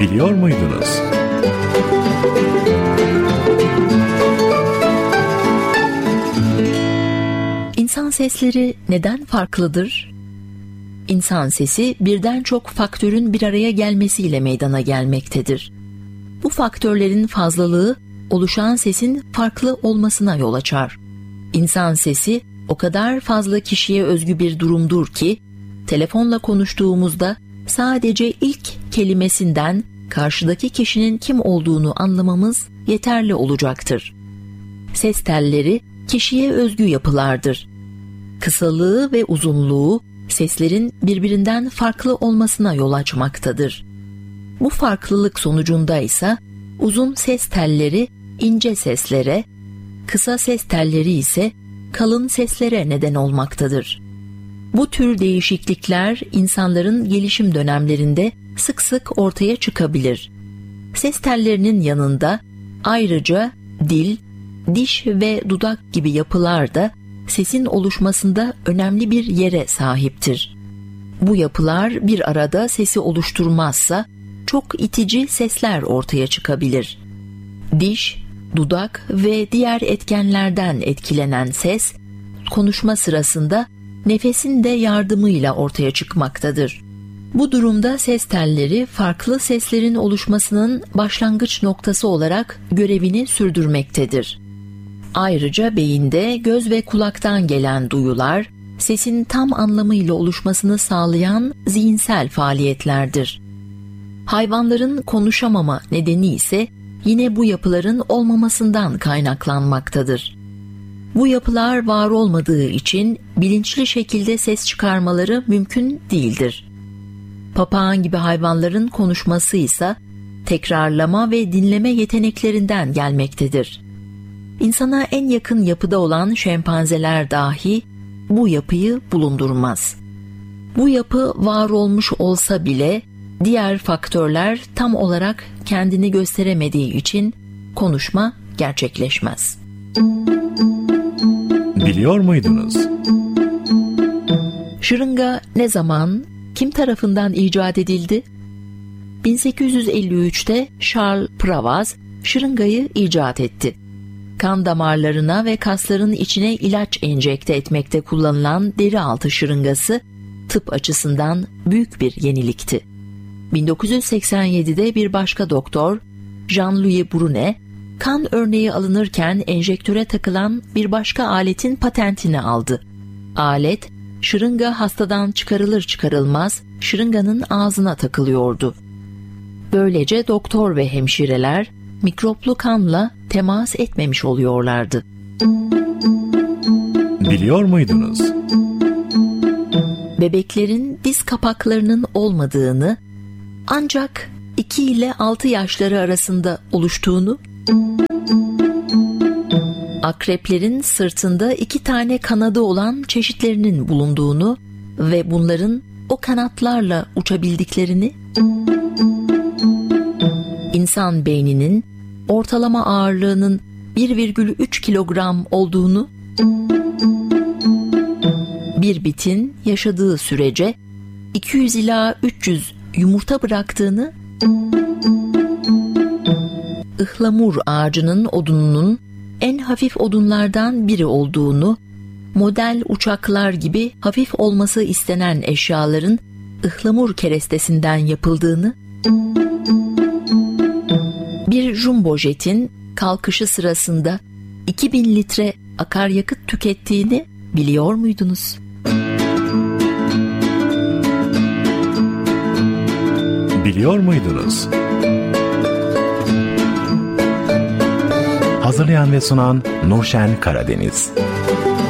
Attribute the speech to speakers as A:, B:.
A: Biliyor muydunuz?
B: İnsan sesleri neden farklıdır? İnsan sesi birden çok faktörün bir araya gelmesiyle meydana gelmektedir. Bu faktörlerin fazlalığı oluşan sesin farklı olmasına yol açar. İnsan sesi o kadar fazla kişiye özgü bir durumdur ki, telefonla konuştuğumuzda sadece ilk kelimesinden karşıdaki kişinin kim olduğunu anlamamız yeterli olacaktır. Ses telleri kişiye özgü yapılardır. Kısalığı ve uzunluğu seslerin birbirinden farklı olmasına yol açmaktadır. Bu farklılık sonucunda ise uzun ses telleri ince seslere, kısa ses telleri ise kalın seslere neden olmaktadır. Bu tür değişiklikler insanların gelişim dönemlerinde sık sık ortaya çıkabilir. Ses tellerinin yanında ayrıca dil, diş ve dudak gibi yapılar da sesin oluşmasında önemli bir yere sahiptir. Bu yapılar bir arada sesi oluşturmazsa çok itici sesler ortaya çıkabilir. Diş, dudak ve diğer etkenlerden etkilenen ses, konuşma sırasında nefesin de yardımıyla ortaya çıkmaktadır. Bu durumda ses telleri farklı seslerin oluşmasının başlangıç noktası olarak görevini sürdürmektedir. Ayrıca beyinde göz ve kulaktan gelen duyular, sesin tam anlamıyla oluşmasını sağlayan zihinsel faaliyetlerdir. Hayvanların konuşamama nedeni ise yine bu yapıların olmamasından kaynaklanmaktadır. Bu yapılar var olmadığı için bilinçli şekilde ses çıkarmaları mümkün değildir. Papağan gibi hayvanların konuşması ise tekrarlama ve dinleme yeteneklerinden gelmektedir. İnsana en yakın yapıda olan şempanzeler dahi bu yapıyı bulundurmaz. Bu yapı var olmuş olsa bile diğer faktörler tam olarak kendini gösteremediği için konuşma gerçekleşmez.
A: Biliyor muydunuz?
B: Şırınga ne zaman, kim tarafından icat edildi? 1853'te Charles Pravaz şırıngayı icat etti. Kan damarlarına ve kasların içine ilaç enjekte etmekte kullanılan deri altı şırıngası tıp açısından büyük bir yenilikti. 1987'de bir başka doktor, Jean-Louis Brunet, kan örneği alınırken enjektöre takılan bir başka aletin patentini aldı. Alet, şırınga hastadan çıkarılır çıkarılmaz şırınganın ağzına takılıyordu. Böylece doktor ve hemşireler mikroplu kanla temas etmemiş oluyorlardı.
A: Biliyor muydunuz?
B: Bebeklerin diz kapaklarının olmadığını, ancak 2 ile 6 yaşları arasında oluştuğunu, akreplerin sırtında 2 tane kanadı olan çeşitlerinin bulunduğunu ve bunların o kanatlarla uçabildiklerini, insan beyninin ortalama ağırlığının 1,3 kilogram olduğunu, bir bitin yaşadığı sürece 200 ila 300 yumurta bıraktığını, ıhlamur ağacının odununun en hafif odunlardan biri olduğunu, model uçaklar gibi hafif olması istenen eşyaların ıhlamur kerestesinden yapıldığını, bir jumbo jetin kalkışı sırasında 2000 litre akaryakıt tükettiğini biliyor muydunuz?
A: Biliyor muydunuz? Hazırlayan ve sunan Nurşen Karadeniz.